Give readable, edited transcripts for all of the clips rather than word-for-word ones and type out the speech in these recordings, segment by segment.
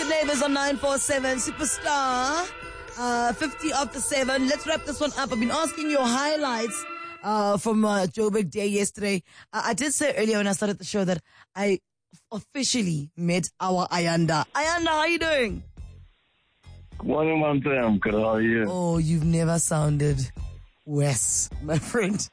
Neighbors on 947 Superstar. 50 after 7. Let's wrap this one up. I've been asking your highlights from Joburg Day yesterday. I did say earlier when I started the show that I officially met our Ayanda. Ayanda, how are you doing? Good morning, Mante. I'm good. How are you? Oh, you've never sounded worse, my friend.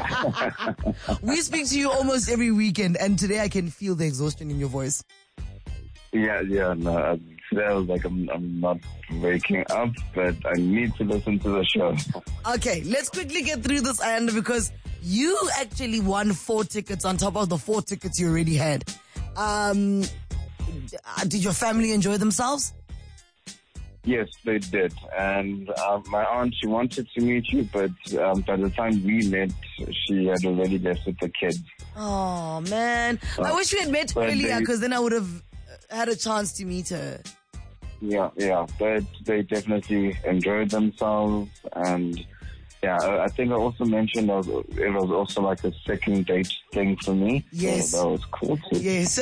We speak to you almost every weekend, and today I can feel the exhaustion in your voice. Yeah, no. Today I was like, I'm not waking up, but I need to listen to the show. Okay, let's quickly get through this, Ayanda, because you actually won 4 tickets on top of the 4 tickets you already had. Did your family enjoy themselves? Yes, they did. And my aunt, she wanted to meet you, but by the time we met, she had already left with the kids. Oh, man. I wish we had met earlier, because then I would have had a chance to meet her. Yeah. But they definitely enjoyed themselves. And yeah, I think I also mentioned it was also like a second date thing for me. Yes. So that was cool too. Yes.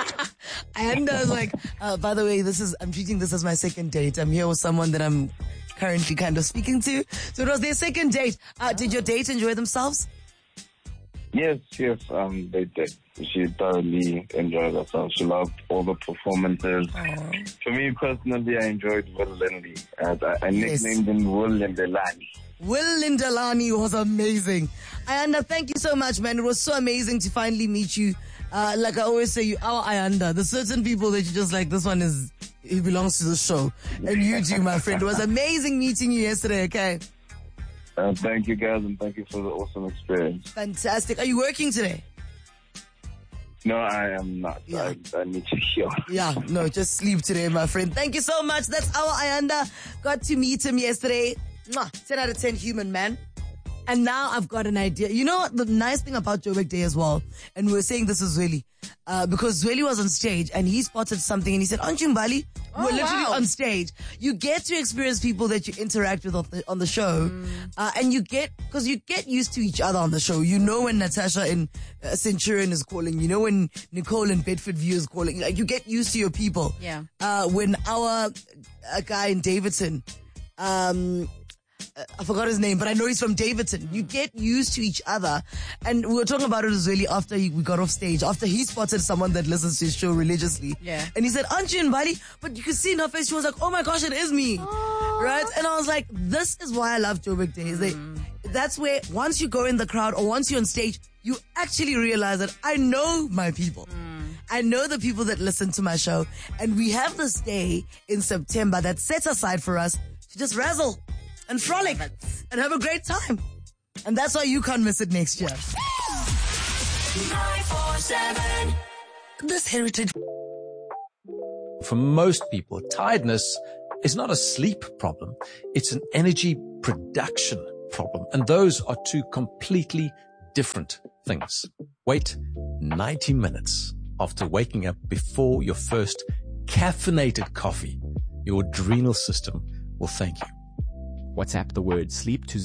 And I was like, by the way, I'm treating this as my second date. I'm here with someone that I'm currently kind of speaking to. So it was their second date. Did your date enjoy themselves? Yes, they did. She thoroughly enjoyed herself. She loved all the performances. Aww. For me personally, I enjoyed Will Lindy. I nicknamed him Will Lindelani. Will Lindelani was amazing. Ayanda, thank you so much, man. It was so amazing to finally meet you. Like I always say, our Ayanda. There's certain people that you just like, this one he belongs to the show. And you too, my friend. It was amazing meeting you yesterday, okay? Thank you, guys, and thank you for the awesome experience. Fantastic. Are you working today? No, I am not. Yeah. I need to heal. Yeah, no, just sleep today, my friend. Thank you so much. That's our Ayanda. Got to meet him yesterday. 10 out of 10 human, man. And now I've got an idea. You know what? The nice thing about Joburg Day as well, and we were saying this is Zweli, because Zweli was on stage and he spotted something and he said, aren't you Mbali? We're literally on stage. You get to experience people that you interact with on the show. And because you get used to each other on the show. You know when Natasha in Centurion is calling. You know when Nicole in Bedford View is calling. Like, you get used to your people. Yeah. When our guy in Davidson, I forgot his name, but I know he's from Davidson. You get used to each other. And we were talking about it as really after we got off stage, after he spotted someone that listens to his show religiously. Yeah. And he said, aren't you in Bali? But you could see in her face, she was like, oh my gosh, it is me. Aww. Right? And I was like, this is why I love Joburg Days. That's where once you go in the crowd or once you're on stage, you actually realize that I know my people. I know the people that listen to my show. And we have this day in September that's set aside for us to just razzle and frolic and have a great time. And that's why you can't miss it next year. 947. This heritage. For most people, tiredness is not a sleep problem. It's an energy production problem. And those are two completely different things. Wait 90 minutes after waking up before your first caffeinated coffee. Your adrenal system will thank you. WhatsApp the word sleep to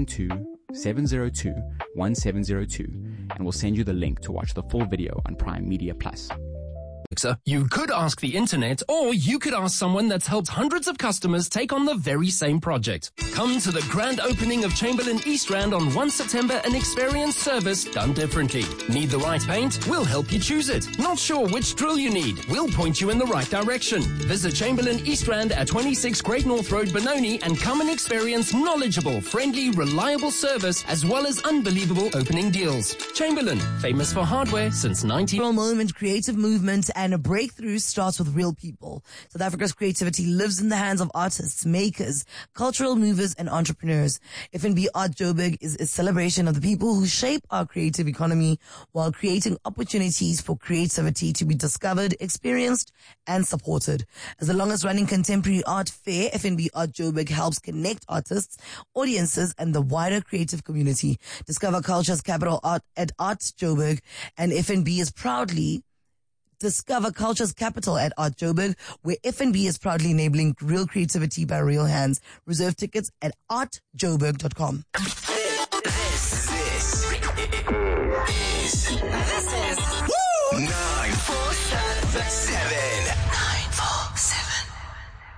072-702-1702 and we'll send you the link to watch the full video on Prime Media Plus. You could ask the internet, or you could ask someone that's helped hundreds of customers take on the very same project. Come to the grand opening of Chamberlain East Rand on 1 September and experience service done differently. Need the right paint? We'll help you choose it. Not sure which drill you need? We'll point you in the right direction. Visit Chamberlain East Rand at 26 Great North Road, Benoni, and come and experience knowledgeable, friendly, reliable service as well as unbelievable opening deals. Chamberlain, famous for hardware since 19... Moment, creative movement, and a breakthrough starts with real people. South Africa's creativity lives in the hands of artists, makers, cultural movers, and entrepreneurs. FNB Art Joburg is a celebration of the people who shape our creative economy while creating opportunities for creativity to be discovered, experienced, and supported. As the longest running contemporary art fair, FNB Art Joburg helps connect artists, audiences, and the wider creative community. Discover culture's capital art at Art Joburg, and FNB is proudly Discover Culture's Capital at Art Joburg, where FNB is proudly enabling real creativity by real hands. Reserve tickets at artjoburg.com. This is 947.